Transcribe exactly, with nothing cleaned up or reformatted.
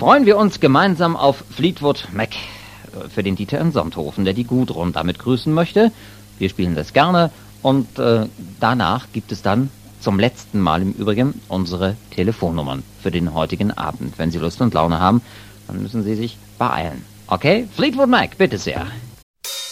freuen wir uns gemeinsam auf Fleetwood Mac. Für den Dieter in Sonthofen, der die Gudrun damit grüßen möchte. Wir spielen das gerne. Und äh, danach gibt es dann zum letzten Mal im Übrigen unsere Telefonnummern für den heutigen Abend. Wenn Sie Lust und Laune haben, dann müssen Sie sich beeilen. Okay? Fleetwood Mac, bitte sehr.